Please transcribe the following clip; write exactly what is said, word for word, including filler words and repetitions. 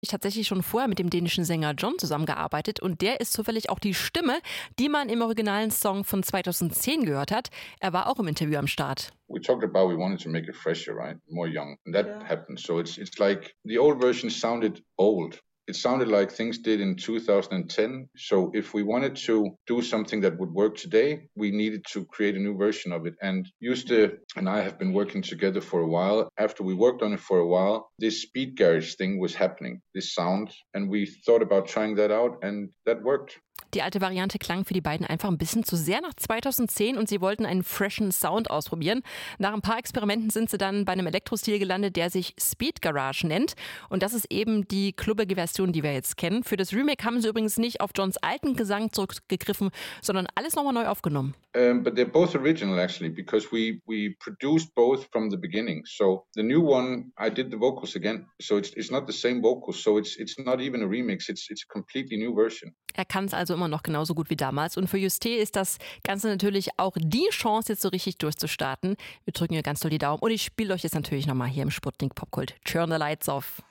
Ich tatsächlich schon vorher mit dem dänischen Sänger John zusammengearbeitet und der ist zufällig auch die Stimme, die man im originalen Song von zweitausendzehn gehört hat. Er war auch im Interview am Start. We talked about we wanted to make it fresher, right? More young. And that Yeah. happened. So it's it's like the old version sounded old. It sounded like things did in two thousand ten. So if we wanted to do something that would work today, we needed to create a new version of it. And Juste and I have been working together for a while. After we worked on it for a while, this speed garage thing was happening, this sound. And we thought about trying that out and that worked. Die alte Variante klang für die beiden einfach ein bisschen zu sehr nach zweitausendzehn und sie wollten einen freshen Sound ausprobieren. Nach ein paar Experimenten sind sie dann bei einem Elektrostil gelandet, der sich Speed Garage nennt. Und das ist eben die klubbige Version, die wir jetzt kennen. Für das Remake haben sie übrigens nicht auf Johns alten Gesang zurückgegriffen, sondern alles nochmal neu aufgenommen. Um, but they're both original actually, because we we produced both from the beginning. So the new one, I did the vocals again. So it's it's not the same vocals. So it's it's not even a remix. It's it's a completely new version. Er kann es also immer noch genauso gut wie damals. Und für Juste ist das Ganze natürlich auch die Chance, jetzt so richtig durchzustarten. Wir drücken ihr ganz doll die Daumen. Und ich spiele euch jetzt natürlich nochmal hier im Sputnik Popkult Turn the Lights Off.